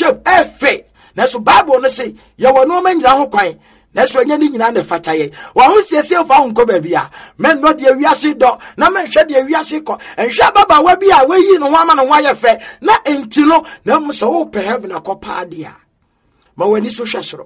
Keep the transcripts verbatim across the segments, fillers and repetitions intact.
shape e fe na so Bible no say ye wo no ma nyira ho kwan na so anya ni nyina na fata ye wa ho siesie fa ho nko ba bia men no de wiase do na men hwe de wiase ko enhwe baba wa bia wa yi no ho ama no ho aye fe na enti no na mo so wo pe heaven akopa dia ma wani so hwesoro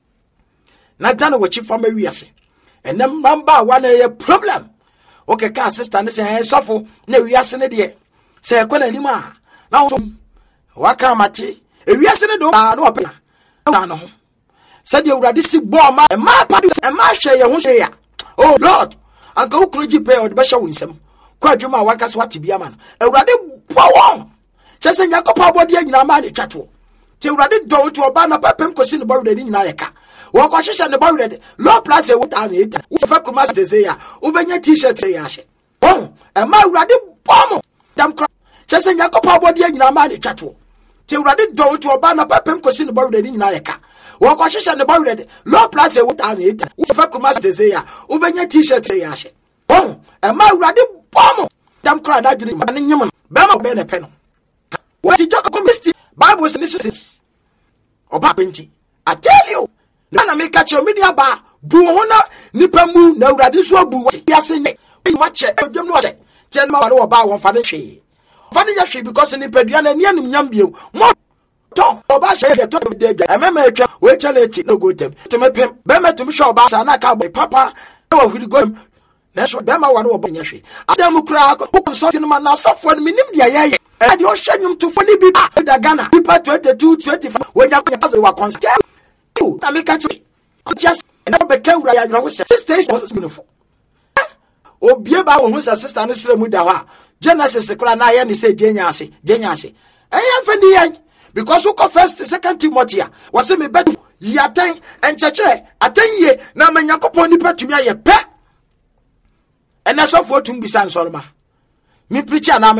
na dana wo chi fama wiase enem mamba wa na ye problem okay ka sister ne say sofo na wiase ne de say kwena ni ma na wo waka mate ewiase ne do na wo pe na no ho said the uradi si bo ma e ma pa e ma hwe ye ho hwe ya oh lord anka ukroji pe o de be hwe winsem kwa adwuma waka so ate bia ma no uradi bo won chese nyakopa abodi anyina ma ne twato ti uradi do to oba na papem kosi ne bawre ni nyina yeka wo kwa hwehwe ne bawre low plus e wuta na eta wo fa kuma teze ya wo benya t-shirt ya hye oh e ma uradi bo mo dam kra chese nyakopa abodi anyina ma ne twato ti uradi do to oba na papem kosi ne bawre ni nyina yeka wo kwa hwehwe ne bawre low plus e wuta na eta wo fa kuma teze ya wo benya t-shirt ya hye oh e ma uradi bo mo dam kra da dwene ma ne nyem be ma be ne pe no what did you come to Bible says oba penti I tell you na na make catch your media ba bu ho na nipa mu na urade so abu ya se nye ma che odwem no che che ma wale oba won fa ne hwe fa ne ya hwe because nipa dua na nia nim nyam bio mo to oba she de to de dwa emema etwa we chaleti no go tem to me pem be me to me show oba sa na ka boy papa e wa huri go na so be ma wale oba nya hwe adam kura ko so tin ma na sofo ni nim dia ye and you share him to funny people da Ghana people twenty-two twenty-five when you have the work on scale you I make you just never became right you know sisters was beautiful obi ba wo hu sister no sere mu da ho a Genesis kura na ye ni say jenyase jenyase eh fandi yan because who go first second Timothy was say me bedu yaten enchechere atenye na manyakopon ni petumi aye pe ena so for tum bisan sorma me preacher na